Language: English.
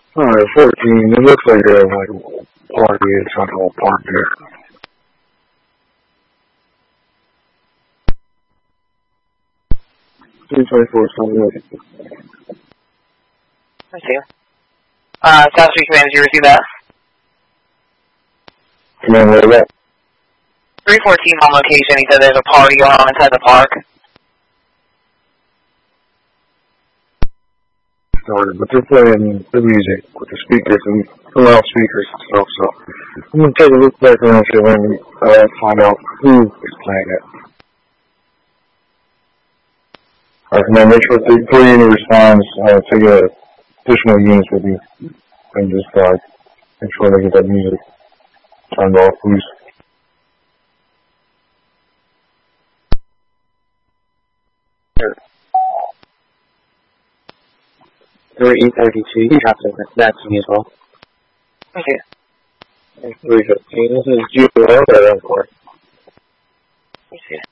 Alright, 14. It looks like there's like a party in Central Park there. 324 something. I see. South Street Command, did you receive that? Command, where that? 314 on location. He said there's a party going on inside the park. Started, but they're playing the music with the speakers and the loudspeakers and stuff, so I'm gonna take a look back around and see if I can find out who is playing it. Alright, now make sure if before you responds, take additional units with you and just make sure they get that music turned off, please. Sure. 332, you have to that to me as well. Okay. 315, this is GOL or Encore? I see.